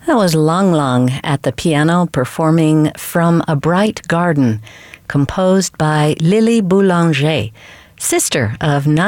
That was Lang Lang at the piano performing From a Bright Garden, composed by Lily Boulanger, sister of